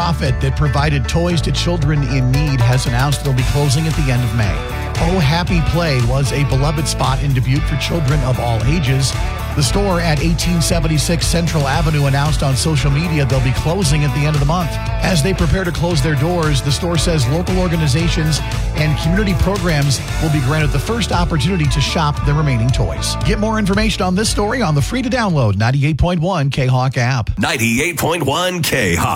nonprofit that provided toys to children in need has announced they'll be closing at the end of May. Oh Happy Play was a beloved spot in Dubuque for children of all ages. The store at 1876 Central Avenue announced on social media they'll be closing at the end of the month. As they prepare to close their doors, the store says local organizations and community programs will be granted the first opportunity to shop the remaining toys. Get more information on this story on the free-to-download 98.1 K-Hawk app. 98.1 K-Hawk.